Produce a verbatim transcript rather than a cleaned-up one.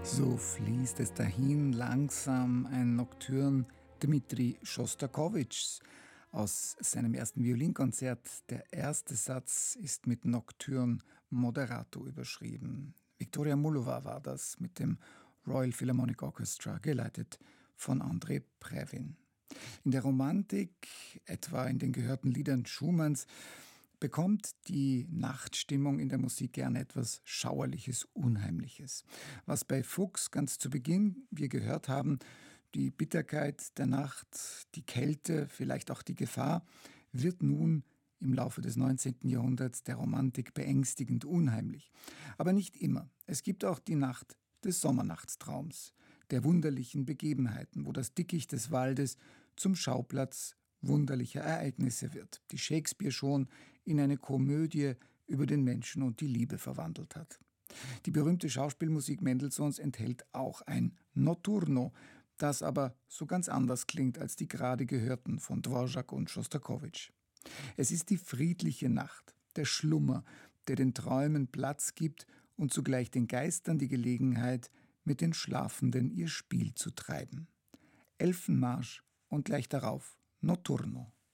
So fließt es dahin, langsam ein Nocturne Dmitri Schostakowitschs aus seinem ersten Violinkonzert. Der erste Satz ist mit Nocturne Moderato überschrieben. Viktoria Mullova war das mit dem Royal Philharmonic Orchestra, geleitet von Andrei Previn. In der Romantik, etwa in den gehörten Liedern Schumanns, bekommt die Nachtstimmung in der Musik gern etwas Schauerliches, Unheimliches. Was bei Fuchs ganz zu Beginn wir gehört haben, die Bitterkeit der Nacht, die Kälte, vielleicht auch die Gefahr, wird nun im Laufe des neunzehnten Jahrhunderts der Romantik beängstigend unheimlich. Aber nicht immer. Es gibt auch die Nacht des Sommernachtstraums, der wunderlichen Begebenheiten, wo das Dickicht des Waldes zum Schauplatz wunderlicher Ereignisse wird, die Shakespeare schon in eine Komödie über den Menschen und die Liebe verwandelt hat. Die berühmte Schauspielmusik Mendelssohns enthält auch ein Notturno, das aber so ganz anders klingt als die gerade gehörten von Dvorak und Schostakowitsch. Es ist die friedliche Nacht, der Schlummer, der den Träumen Platz gibt und zugleich den Geistern die Gelegenheit, mit den Schlafenden ihr Spiel zu treiben. Elfenmarsch und gleich darauf Notturno.